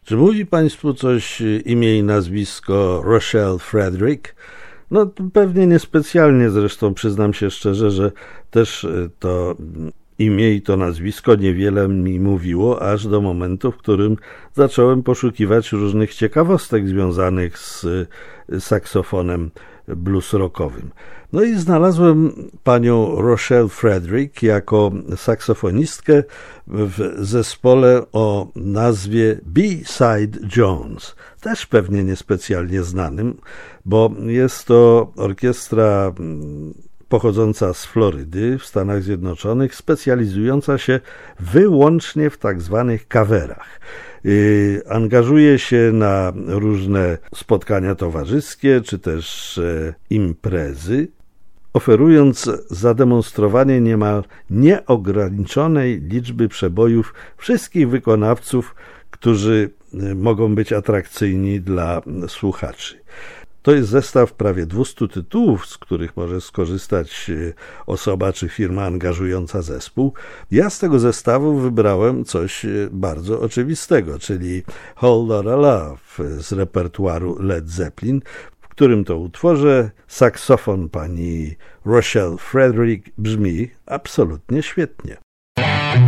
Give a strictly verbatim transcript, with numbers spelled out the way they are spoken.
Czy mówi Państwu coś imię i nazwisko Rochelle Frederick? No pewnie niespecjalnie, zresztą przyznam się szczerze, że też to imię i to nazwisko niewiele mi mówiło, aż do momentu, w którym zacząłem poszukiwać różnych ciekawostek związanych z saksofonem blues rockowym. No i znalazłem panią Rochelle Frederick jako saksofonistkę w zespole o nazwie B-Side Jones, też pewnie niespecjalnie znanym, bo jest to orkiestra pochodząca z Florydy w Stanach Zjednoczonych, specjalizująca się wyłącznie w tak zwanych coverach. Yy, angażuje się na różne spotkania towarzyskie, czy też e, imprezy, oferując zademonstrowanie niemal nieograniczonej liczby przebojów wszystkich wykonawców, którzy mogą być atrakcyjni dla słuchaczy. To jest zestaw prawie dwustu tytułów, z których może skorzystać osoba czy firma angażująca zespół. Ja z tego zestawu wybrałem coś bardzo oczywistego, czyli Whole Lotta Love z repertuaru Led Zeppelin, w którym to utworze saksofon pani Rochelle Frederick brzmi absolutnie świetnie.